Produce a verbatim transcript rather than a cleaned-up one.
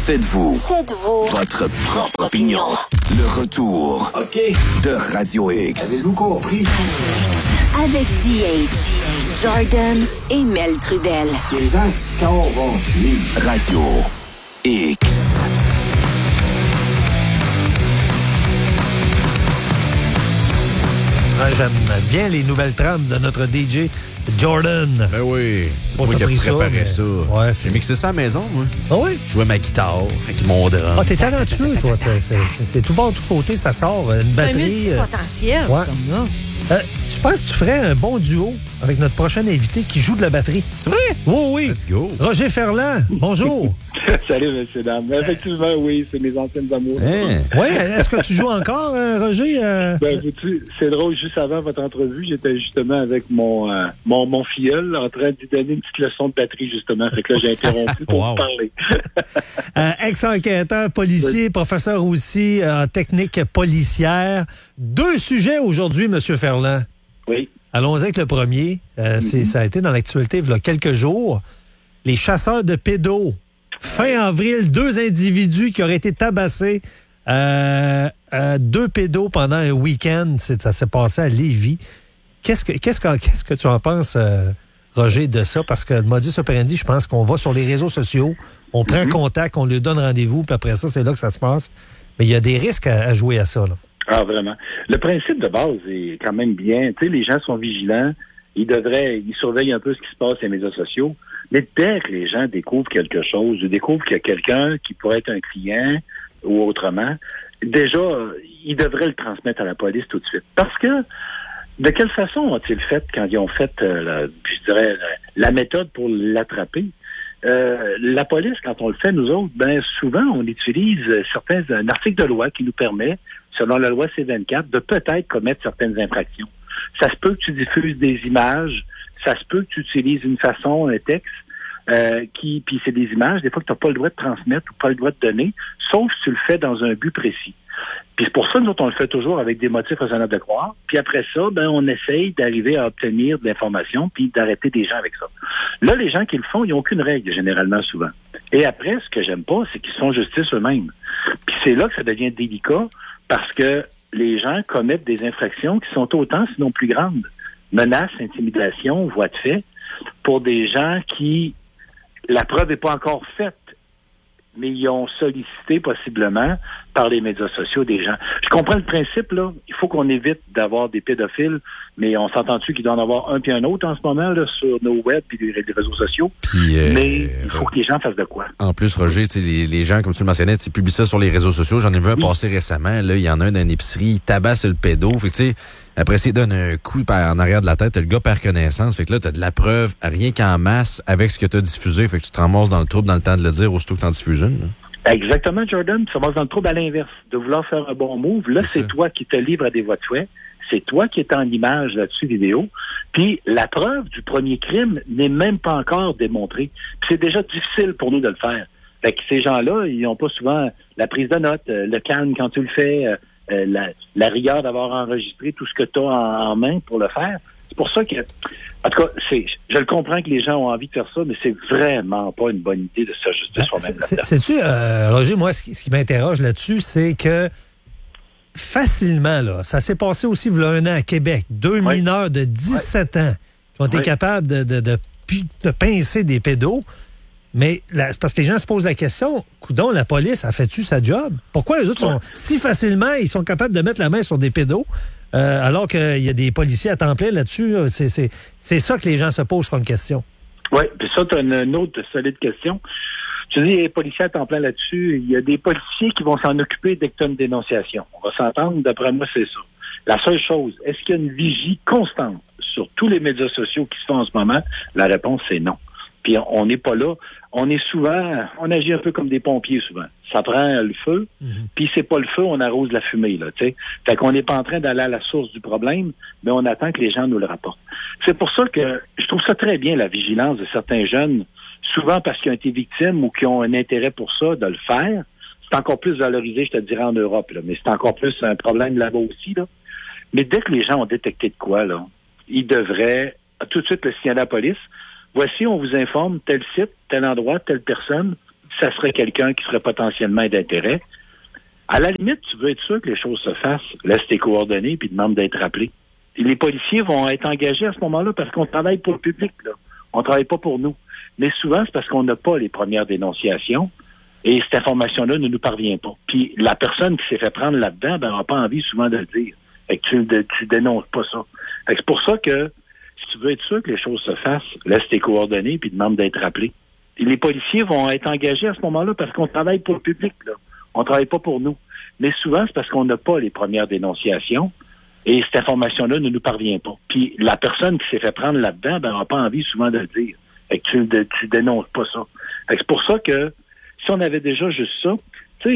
Faites-vous, Faites-vous votre propre opinion. Le retour OK. de Radio X. Avez-vous compris? avec D H, Jordan et Mel Trudel. Les anticorps vont tuer. Radio X. Ah, j'aime bien les nouvelles trames de notre D J Jordan. Ben oui. C'est Bon, moi qui t'as ai pris ça, préparé mais- ça. Ouais, c'est- J'ai mixé ça à la maison, moi. Ah oui? Je jouais ma guitare avec mon drum. Ah, t'es talentueux, toi. T'es- C'est, c'est, c'est tout bon, tout côté, ça sort. Une Un batterie. euh, multipotentiel, ouais. comme là. euh, tu penses que tu ferais un bon duo avec notre prochain invité qui joue de la batterie? C'est vrai? Oui, oui. Let's go. Roger Ferland, bonjour. Salut, messieurs, dames. Effectivement, oui, c'est mes anciennes amours. Hein? Oui, est-ce que tu joues encore, euh, Roger? Euh... Ben, vois-tu, c'est drôle, juste avant votre entrevue, j'étais justement avec mon, euh, mon, mon filleul en train de lui donner une petite leçon de batterie, justement. Fait que là, j'ai interrompu pour Wow. vous parler. Euh, ex-enquêteur, policier, professeur aussi euh, en technique policière. Deux sujets aujourd'hui, M. Ferland. Oui. Allons-y avec le premier. Euh, c'est, ça a été dans l'actualité il y a quelques jours. Les chasseurs de pédos. Fin avril, deux individus qui auraient été tabassés. Euh, euh, deux pédos pendant un week-end. C'est, ça s'est passé à Lévis. Qu'est-ce que, qu'est-ce que, qu'est-ce que tu en penses, euh, Roger, de ça? Parce que le modus operandi, je pense qu'on va sur les réseaux sociaux, on prend Mm-hmm. contact, on lui donne rendez-vous, puis après ça, c'est là que ça se passe. Mais il y a des risques à, à jouer à ça, là. Ah, vraiment. Le principe de base est quand même bien. Tu sais, les gens sont vigilants. Ils devraient, ils surveillent un peu ce qui se passe sur les médias sociaux. Mais dès que les gens découvrent quelque chose, ou découvrent qu'il y a quelqu'un qui pourrait être un client ou autrement, déjà, ils devraient le transmettre à la police tout de suite. Parce que, de quelle façon ont-ils fait quand ils ont fait, euh, la, je dirais, la, la méthode pour l'attraper? Euh, la police, quand on le fait, nous autres, ben souvent, on utilise certains, un article de loi qui nous permet, selon la loi C vingt-quatre, de peut-être commettre certaines infractions. Ça se peut que tu diffuses des images, ça se peut que tu utilises une façon, un texte, euh, qui, puis c'est des images, des fois que tu n'as pas le droit de transmettre ou pas le droit de donner, sauf si tu le fais dans un but précis. Puis c'est pour ça que nous autres, on le fait toujours avec des motifs raisonnables de croire. Puis après ça, ben on essaye d'arriver à obtenir de l'information puis d'arrêter des gens avec ça. Là, les gens qui le font, ils n'ont aucune règle, généralement, souvent. Et après, ce que j'aime pas, c'est qu'ils se font justice eux-mêmes. Puis c'est là que ça devient délicat parce que les gens commettent des infractions qui sont autant, sinon plus grandes. Menaces, intimidation, voies de fait, pour des gens qui, la preuve n'est pas encore faite, mais ils ont sollicité possiblement par les médias sociaux des gens. Je comprends le principe, là. Il faut qu'on évite d'avoir des pédophiles, mais on s'entend-tu qu'il doit en avoir un puis un autre en ce moment, là, sur nos web et les, les réseaux sociaux. Puis, euh, mais il faut que les gens fassent de quoi. En plus, Roger, tu sais, les, les gens, comme tu le mentionnais, tu publient ça sur les réseaux sociaux. J'en ai vu un Oui. passer récemment. Là, il y en a un dans une épicerie, il tabasse le pédo. Fait que, tu sais, après, s'il donne un coup par- en arrière de la tête, le gars perd connaissance. Fait que là, t'as de la preuve, rien qu'en masse, avec ce que t'as diffusé. Fait que tu te ramasses dans le trouble dans le temps de le dire, aussitôt que t'en diffuses une. là. Exactement, Jordan. Ça va dans le trouble à l'inverse. De vouloir faire un bon move. Là, C'est c'est ça. toi qui te livre à des voies de fait. C'est toi qui es en image là-dessus, vidéo. Puis la preuve du premier crime n'est même pas encore démontrée. Puis c'est déjà difficile pour nous de le faire. Fait que ces gens-là, ils n'ont pas souvent la prise de notes, euh, le calme quand tu le fais, euh, euh, la, la rigueur d'avoir enregistré tout ce que tu as en, en main pour le faire. C'est pour ça que, en tout cas, c'est, je le comprends que les gens ont envie de faire ça, mais c'est vraiment pas une bonne idée de s'ajuster soi-même C'est- là-dedans. Sais-tu, euh, Roger, moi, ce qui, ce qui m'interroge là-dessus, c'est que facilement, là, ça s'est passé aussi il y a un an à Québec. Deux Oui. mineurs de dix-sept ans qui ont été Oui. capables de, de, de, pi- de pincer des pédos. Mais la- parce que les gens se posent la question, coudonc, la police a fait-tu sa job? Pourquoi les autres sont si facilement, ils sont capables de mettre la main sur des pédos, euh, alors qu'il y a des policiers à temps plein là-dessus? Là? C'est, c'est, c'est ça que les gens se posent comme question. Oui, puis ça, tu as une, une autre solide question. Tu dis, les policiers à temps plein là-dessus, il y a des policiers qui vont s'en occuper dès que tu as une dénonciation. On va s'entendre, d'après moi, c'est ça. La seule chose, est-ce qu'il y a une vigie constante sur tous les médias sociaux qui se font en ce moment? La réponse, c'est non. Puis on n'est pas là. On est souvent, on agit un peu comme des pompiers souvent. Ça prend le feu, Mm-hmm. puis c'est pas le feu, on arrose la fumée, là, tu sais. Fait qu'on n'est pas en train d'aller à la source du problème, mais on attend que les gens nous le rapportent. C'est pour ça que je trouve ça très bien, la vigilance de certains jeunes, souvent parce qu'ils ont été victimes ou qui ont un intérêt pour ça, de le faire. C'est encore plus valorisé, je te dirais, en Europe, là, mais c'est encore plus un problème là-bas aussi, là. Mais dès que les gens ont détecté de quoi, là, ils devraient tout de suite le signaler à la police. Voici, on vous informe, tel site, tel endroit, telle personne, ça serait quelqu'un qui serait potentiellement d'intérêt. À la limite, tu veux être sûr que les choses se fassent, laisse tes coordonnées puis demande d'être rappelé. Et les policiers vont être engagés à ce moment-là parce qu'on travaille pour le public, là. On travaille pas pour nous. Mais souvent, c'est parce qu'on n'a pas les premières dénonciations et cette information-là ne nous parvient pas. Puis la personne qui s'est fait prendre là-dedans, ben, n'a pas envie souvent de le dire. Fait que tu, de, tu dénonces pas ça. Fait que c'est pour ça que si tu veux être sûr que les choses se fassent, laisse tes coordonnées puis demande d'être rappelé. Et les policiers vont être engagés à ce moment-là parce qu'on travaille pour le public, là. On travaille pas pour nous. Mais souvent, c'est parce qu'on n'a pas les premières dénonciations et cette information-là ne nous parvient pas. Puis la personne qui s'est fait prendre là-dedans, ben, n'a pas envie souvent de le dire. Fait que tu, de, tu dénonces pas ça. Fait que c'est pour ça que si on avait déjà juste ça,